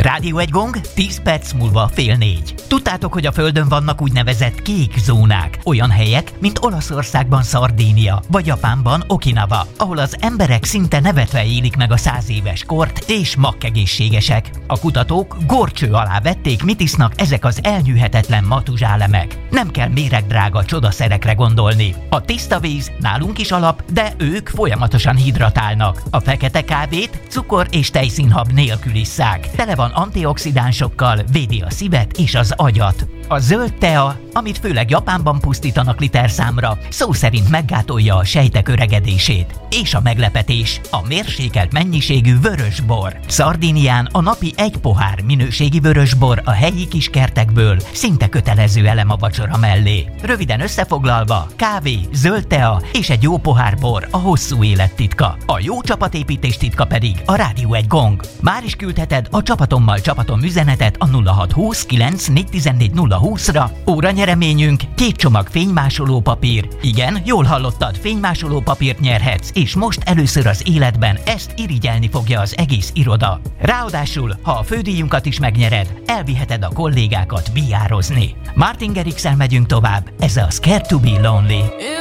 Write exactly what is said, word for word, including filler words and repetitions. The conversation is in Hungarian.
Rádió egy gong, tíz perc múlva fél négy. Tudtátok, hogy a Földön vannak úgynevezett kék zónák? Olyan helyek, mint Olaszországban Szardínia, vagy Japánban Okinawa, ahol az emberek szinte nevetve élik meg a száz éves kort, és makkegészségesek. A kutatók górcső alá vették, mit isznak ezek az elnyűhetetlen matuzsálemek. Nem kell méregdrága csodaszerekre gondolni. A tiszta víz nálunk is alap, de ők folyamatosan hidratálnak. A fekete kávét cukor és tejszínhab nélkül isszák. Tele van antioxidánsokkal, védi a szívet és az agyat. A zöld tea, amit főleg Japánban pusztítanak literszámra, szó szerint meggátolja a sejtek öregedését. És a meglepetés, a mérsékelt mennyiségű vörösbor. Szardínián a napi egy pohár minőségi vörösbor a helyi kiskertekből szinte kötelező elem a vacsora mellé. Röviden összefoglalva, kávé, zöld tea és egy jó pohár bor a hosszú élet titka. A jó csapatépítés titka pedig a Rádió egy gong. Már is küldheted a csapatommal csapatom üzenetet a nulla hat húsz kilenc négy tizennégy nulla húszra. Óra nyereményünk két csomag fénymásoló papír. Igen, jól hallottad, fénymásoló papírt nyerhetsz, és most először az életben ezt irigyelni fogja az egész iroda. Ráadásul, ha a fődíjunkat is megnyered, elviheted a kollégákat biározni. Martin Garrixel megyünk tovább, ez a Scared to be Lonely.